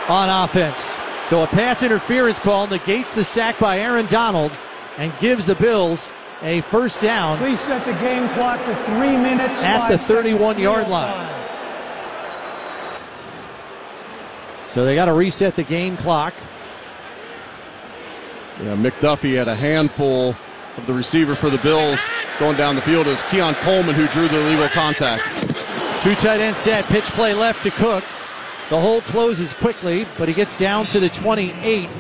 on offense. So a pass interference call negates the sack by Aaron Donald and gives the Bills a first down. Please set the game clock for 3 minutes. At the 31-yard line. So they got to reset the game clock. Yeah, McDuffie had a handful of the receiver for the Bills going down the field. It was Keon Coleman who drew the illegal contact. Two tight end set, pitch play left to Cook. The hole closes quickly, but he gets down to the 28.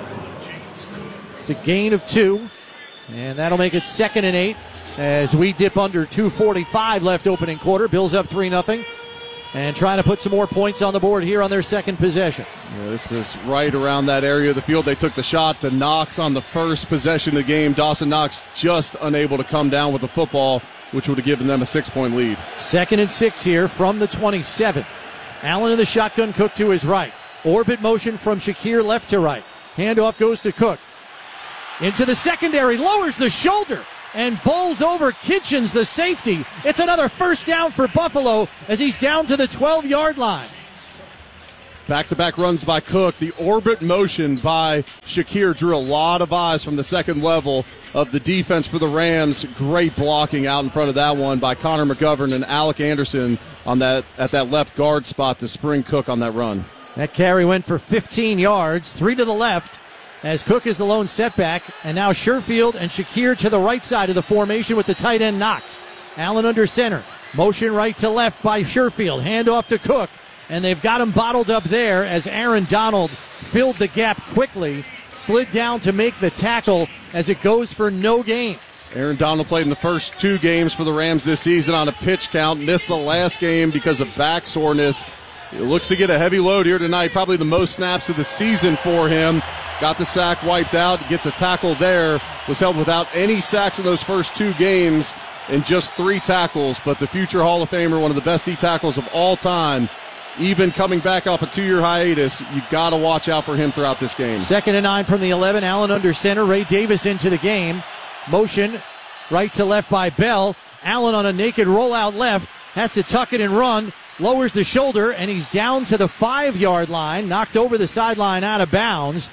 It's a gain of 2, and that'll make it 2nd and 8 as we dip under 2:45 left opening quarter. Bills up 3-0 and trying to put some more points on the board here on their second possession. Yeah, this is right around that area of the field. They took the shot to Knox on the first possession of the game. Dawson Knox just unable to come down with the football, which would have given them a 6-point lead. 2nd and 6 here from the 27. Allen in the shotgun, Cook to his right. Orbit motion from Shakir left to right. Handoff goes to Cook. Into the secondary, lowers the shoulder and bowls over Kitchens, the safety. It's another first down for Buffalo as he's down to the 12-yard line. Back-to-back runs by Cook. The orbit motion by Shakir drew a lot of eyes from the second level of the defense for the Rams. Great blocking out in front of that one by Connor McGovern and Alec Anderson on that at that left guard spot to spring Cook on that run. That carry went for 15 yards, 3 to the left, as Cook is the lone setback, and now Sherfield and Shakir to the right side of the formation with the tight end Knox. Allen under center. Motion right to left by Sherfield. Handoff to Cook, and they've got him bottled up there as Aaron Donald filled the gap quickly, slid down to make the tackle as it goes for no gain. Aaron Donald played in the first 2 games for the Rams this season on a pitch count. Missed the last game because of back soreness. He looks to get a heavy load here tonight. Probably the most snaps of the season for him. Got the sack wiped out. Gets a tackle there. Was held without any sacks in those first 2 games and just 3 tackles. But the future Hall of Famer, one of the best D-tackles of all time, even coming back off a 2-year hiatus, you got to watch out for him throughout this game. 2nd and 9 from the 11. Allen under center. Ray Davis into the game. Motion right to left by Bell. Allen on a naked rollout left. Has to tuck it and run. Lowers the shoulder, and he's down to the 5-yard line. Knocked over the sideline out of bounds.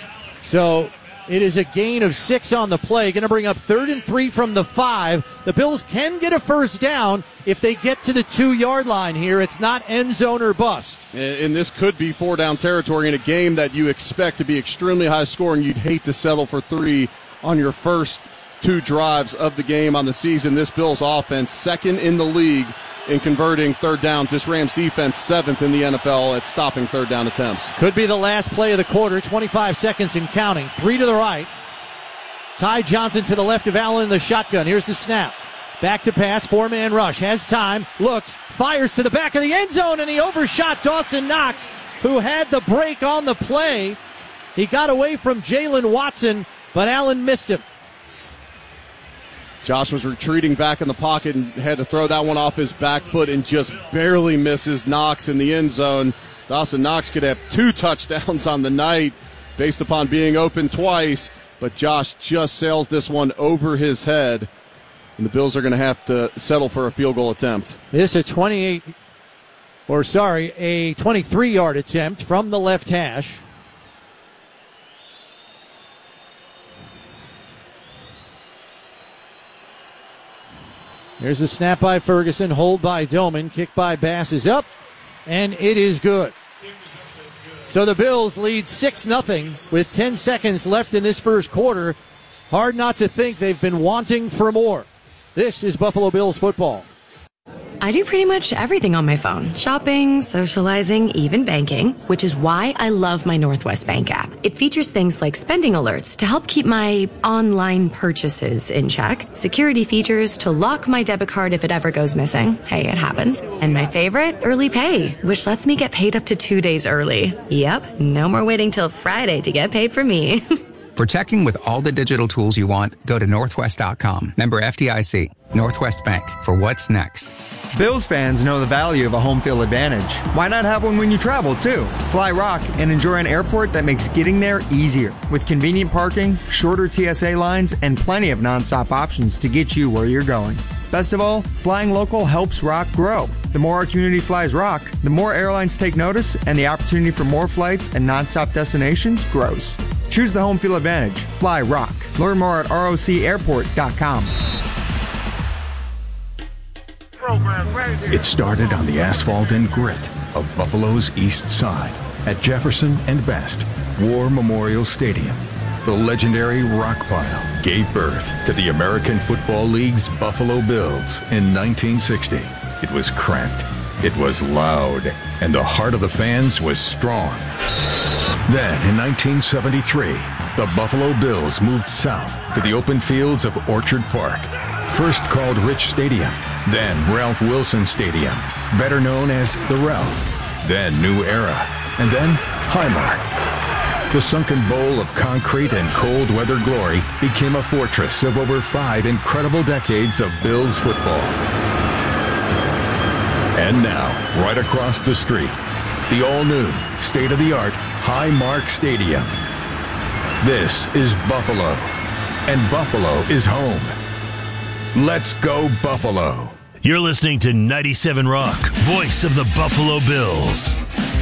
So it is a gain of 6 on the play. Going to bring up 3rd and 3 from the 5. The Bills can get a first down if they get to the 2-yard line here. It's not end zone or bust. And this could be 4-down territory in a game that you expect to be extremely high scoring. You'd hate to settle for 3 on your first 2 drives of the game on the season. This Bills offense, 2nd in the league in converting 3rd downs. This Rams defense, 7th in the NFL at stopping 3rd down attempts. Could be the last play of the quarter. 25 seconds and counting. 3 to the right. Ty Johnson to the left of Allen in the shotgun. Here's the snap. Back to pass. 4-man rush. Has time. Looks. Fires to the back of the end zone, and he overshot Dawson Knox, who had the break on the play. He got away from Jalen Watson, but Allen missed him. Josh was retreating back in the pocket and had to throw that one off his back foot and just barely misses Knox in the end zone. Dawson Knox could have 2 touchdowns on the night based upon being open twice, but Josh just sails this one over his head, and the Bills are going to have to settle for a field goal attempt. This is a 23-yard attempt from the left hash. Here's the snap by Ferguson, hold by Doman, kick by Bass is up, and it is good. So the Bills lead 6-0 with 10 seconds left in this first quarter. Hard not to think they've been wanting for more. This is Buffalo Bills football. I do pretty much everything on my phone. Shopping, socializing, even banking, which is why I love my Northwest Bank app. It features things like spending alerts to help keep my online purchases in check, security features to lock my debit card if it ever goes missing. Hey, it happens. And my favorite, early pay, which lets me get paid up to 2 days early. Yep, no more waiting till Friday to get paid for me. For checking with all the digital tools you want, go to Northwest.com. Member FDIC. Northwest Bank. For what's next. Bills fans know the value of a home field advantage. Why not have one when you travel, too? Fly Rock and enjoy an airport that makes getting there easier. With convenient parking, shorter TSA lines, and plenty of nonstop options to get you where you're going. Best of all, flying local helps Rock grow. The more our community flies rock, the more airlines take notice, and the opportunity for more flights and nonstop destinations grows. Choose the home field advantage. Fly rock. Learn more at rocairport.com. It started on the asphalt and grit of Buffalo's East Side at Jefferson and Best War Memorial Stadium. The legendary rock pile gave birth to the American Football League's Buffalo Bills in 1960. It was cramped, it was loud, and the heart of the fans was strong. Then, in 1973, the Buffalo Bills moved south to the open fields of Orchard Park, first called Rich Stadium, then Ralph Wilson Stadium, better known as the Ralph, then New Era, and then Highmark. The sunken bowl of concrete and cold weather glory became a fortress of over 5 incredible decades of Bills football. And now, right across the street, the all-new, state-of-the-art Highmark Stadium. This is Buffalo, and Buffalo is home. Let's go Buffalo. You're listening to 97 Rock, voice of the Buffalo Bills.